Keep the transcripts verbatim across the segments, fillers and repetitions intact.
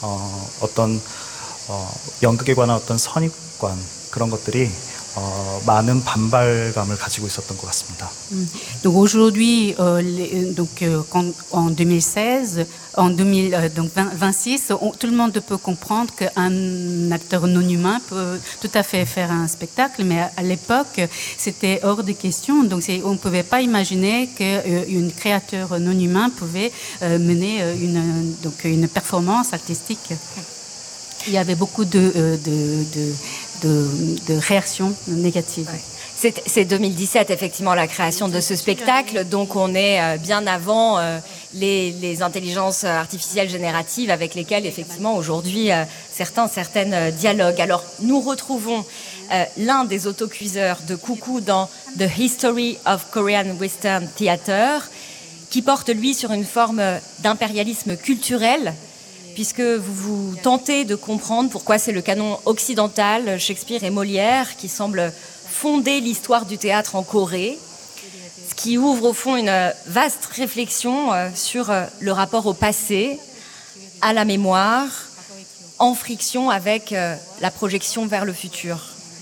어, 어떤 어, 연극에 관한 어떤 선입관 그런 것들이 어, 많은 반발감을 가지고 있었던 것 같습니다. Donc aujourd'hui, euh, les, donc euh, quand, en deux mille seize, en deux mille, euh, donc vingt-six, on, tout le monde peut comprendre qu'un acteur non humain peut tout à fait faire un spectacle, mais à, à l'époque, c'était hors de question. Donc on ne pouvait pas imaginer qu'une euh, créature non humain pouvait euh, mener une, donc une performance artistique. Il y avait beaucoup de, euh, de, de De, de réactions négatives. Ouais. C'est, c'est deux mille dix-sept, effectivement, la création de ce spectacle. Donc, on est euh, bien avant euh, les, les intelligences artificielles génératives avec lesquelles, effectivement, aujourd'hui, euh, certains, certaines euh, dialoguent. Alors, nous retrouvons euh, l'un des autocuiseurs de Coucou dans The History of Korean Western Theater, qui porte, lui, sur une forme d'impérialisme culturel, puisque vous vous tentez de comprendre pourquoi c'est le canon occidental, Shakespeare et Molière, qui semble fonder l'histoire du théâtre en Corée, ce qui ouvre au fond une vaste réflexion sur le rapport au passé, à la mémoire, en friction avec la projection vers le futur.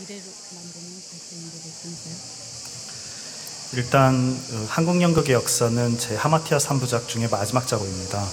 일단 한국 연극의 역사는 제 하마티아 삼부작 중에 마지막 작업입니다.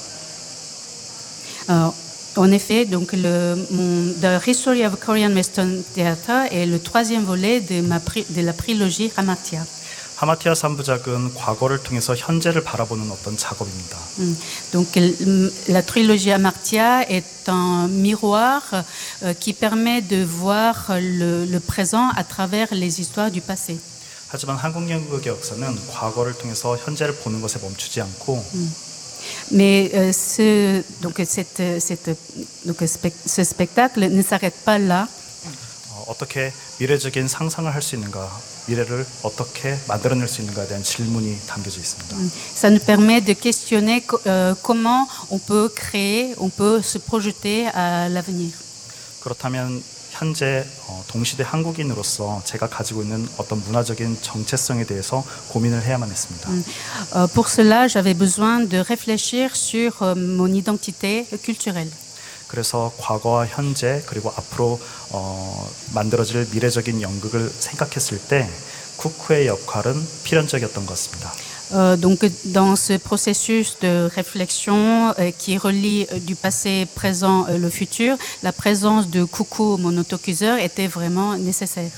Euh, en effet, donc le, mon, The History of Korean Western Theater est le troisième volet de, ma, de la trilogie Hamartia. 하마티아 삼부작은 과거를 통해서 현재를 바라보는 어떤 작업입니다. Mm. Donc la trilogie Hamartia est un miroir euh, qui permet de voir le, le présent à travers les histoires du passé. 하지만 한국 연극의 역사는 과거를 통해서 현재를 보는 것에 멈추지 않고 mm. Mais euh, ce, donc, cette, cette, donc, ce spectacle ne s'arrête pas là. 어, 어떻게 미래적인 상상을 할 수 있는가, 미래를 어떻게 만들어낼 수 있는가에 대한 질문이 담겨져 있습니다. Ça nous permet de questionner euh, comment on peut créer, on peut se projeter à l'avenir. 그렇다면 현재 어, 동시대 한국인으로서 제가 가지고 있는 어떤 문화적인 정체성에 대해서 고민을 해야만 했습니다. Euh, pour cela, j'avais besoin de réfléchir sur euh, mon identité culturelle. 그래서 과거와 현재 그리고 앞으로 어, 만들어질 미래적인 연극을 생각했을 때 쿠쿠의 역할은 필연적이었던 것 같습니다. Euh, donc, dans ce processus de réflexion euh, qui relie euh, du passé, présent et euh, le futur, la présence de Coucou, mon autocuiseur, était vraiment nécessaire.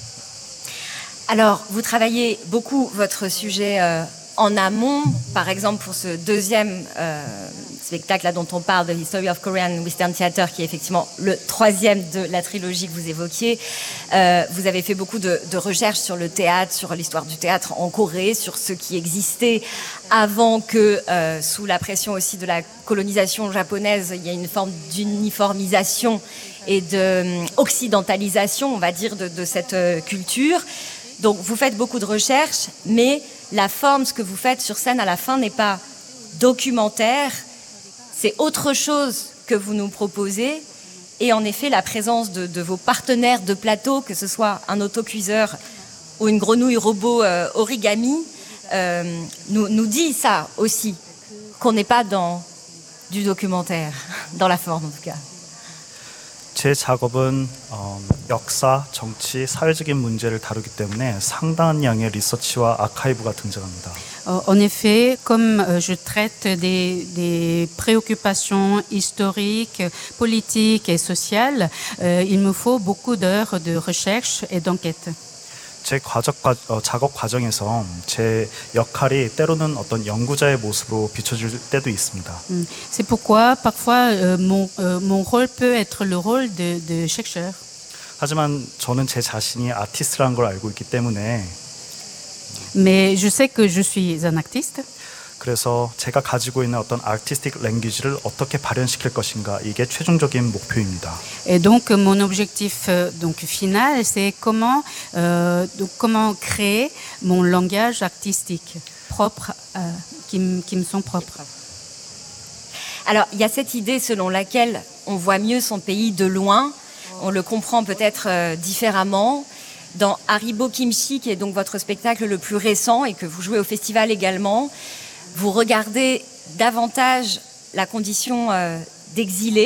Alors, vous travaillez beaucoup votre sujet euh, en amont, par exemple pour ce deuxième euh, spectacle là, dont on parle, The History of Korean Western Theater, qui est effectivement le troisième de la trilogie que vous évoquiez. Euh, vous avez fait beaucoup de, de recherches sur le théâtre, sur l'histoire du théâtre en Corée, sur ce qui existait avant que, euh, sous la pression aussi de la colonisation japonaise, il y ait une forme d'uniformisation et d'occidentalisation, on va dire, de, de cette euh, culture. Donc vous faites beaucoup de recherches, mais la forme, ce que vous faites sur scène à la fin n'est pas documentaire, c'est autre chose que vous nous proposez. Et en effet, la présence de, de vos partenaires de plateau, que ce soit un autocuiseur ou une grenouille robot euh, origami, euh, nous, nous dit ça aussi, qu'on n'est pas dans du documentaire, dans la forme en tout cas. 제 작업은 어, 역사, 정치, 사회적인 문제를 다루기 때문에 상당한 양의 리서치와 아카이브가 등장합니다. En effet, comme je traite des, des préoccupations historiques, politiques et sociales, euh, il me faut beaucoup d'heures de recherche et d'enquête. 제 과적, 어, 작업 과정에서 제 역할이 때로는 어떤 연구자의 모습으로 비춰질 때도 있습니다. C'est pourquoi parfois euh, mon, euh, mon rôle peut être le rôle de, de chercheur. 하지만 저는 제 자신이 아티스트라는 걸 알고 있기 때문에 Mais je sais que je suis un artiste. 그래서 제가 가지고 있는 어떤 아티스틱 랭귀지를 어떻게 발현시킬 것인가 이게 최종적인 목표입니다. Et donc mon objectif euh, donc final, c'est comment euh, donc comment créer mon langage artistique propre, euh, qui, m- qui me sont propres. Alors, il y a cette idée selon laquelle on voit mieux son pays de loin, on le comprend peut-être euh, différemment. Dans Haribo Kimchi, qui est donc votre spectacle le plus récent et que vous jouez au festival également, vous regardez davantage la condition euh, d'exilé